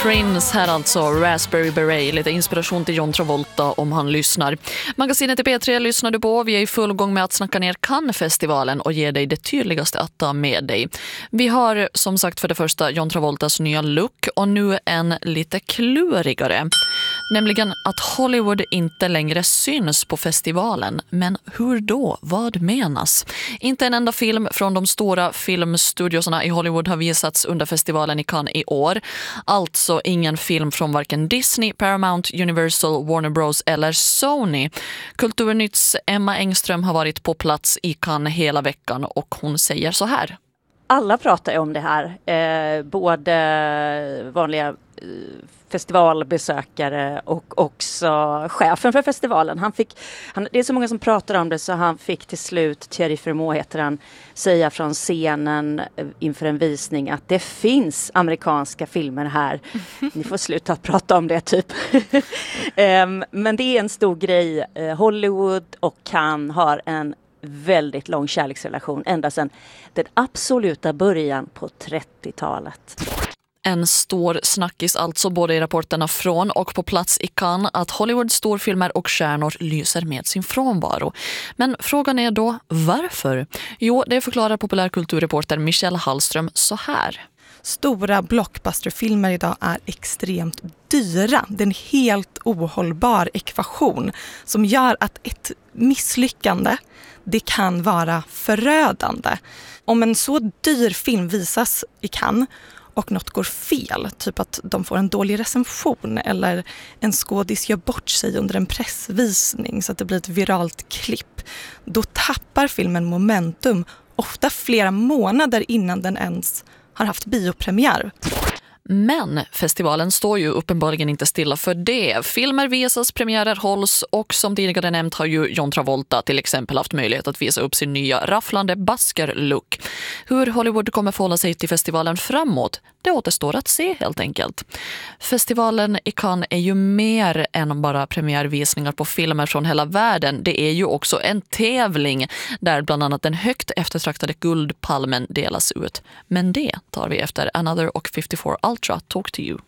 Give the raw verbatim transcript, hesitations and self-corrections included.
Prince här alltså, Raspberry Beret, lite inspiration till John Travolta om han lyssnar. Magasinet i P tre lyssnar du på. Vi är i full gång med att snacka ner Cannes-festivalen och ge dig det tydligaste att ta med dig. Vi har som sagt för det första John Travoltas nya look och nu en lite klurigare. Nämligen att Hollywood inte längre syns på festivalen. Men hur då? Vad menas? Inte en enda film från de stora filmstudiosarna i Hollywood har visats under festivalen i Cannes i år. Alltså ingen film från varken Disney, Paramount, Universal, Warner Bros eller Sony. Kulturnytts Emma Engström har varit på plats i Cannes hela veckan och hon säger så här. Alla pratar ju om det här, eh, både vanliga eh, festivalbesökare och också chefen för festivalen. Han fick, han, det är så många som pratar om det så han fick till slut, Thierry Frémaux heter han, säga från scenen eh, inför en visning att det finns amerikanska filmer här. Ni får sluta prata om det typ. eh, men det är en stor grej. Eh, Hollywood och Cannes har en väldigt lång kärleksrelation ända sedan den absoluta början på trettiotalet. En stor snackis alltså både i rapporterna från och på plats i Cannes att Hollywoods storfilmer och stjärnor lyser med sin frånvaro. Men frågan är då varför? Jo, det förklarar populärkulturreporter Michelle Hallström så här. Stora blockbusterfilmer idag är extremt dyra. Det är en helt ohållbar ekvation som gör att ett misslyckande, det kan vara förödande. Om en så dyr film visas i Cannes och något går fel, typ att de får en dålig recension eller en skådis gör bort sig under en pressvisning så att det blir ett viralt klipp, då tappar filmen momentum, ofta flera månader innan den ens har haft biopremiär. Men festivalen står ju uppenbarligen inte stilla för det. Filmer visas, premiärer hålls och som tidigare nämnt har ju John Travolta till exempel haft möjlighet att visa upp sin nya rafflande basker-look. Hur Hollywood kommer förhålla sig till festivalen framåt, det återstår att se helt enkelt. Festivalen i Cannes är ju mer än bara premiärvisningar på filmer från hela världen. Det är ju också en tävling där bland annat den högt eftertraktade guldpalmen delas ut. Men det tar vi efter Another och femtiofyra Ultra Talk to You.